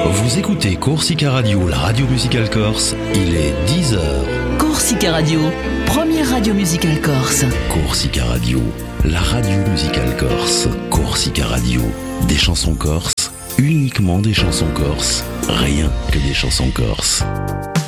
Vous écoutez Corsica Radio, la radio musicale corse, il est 10h. Corsica Radio, première radio musicale corse. Corsica Radio, la radio musicale corse. Corsica Radio, des chansons corses, uniquement des chansons corses, rien que des chansons corses.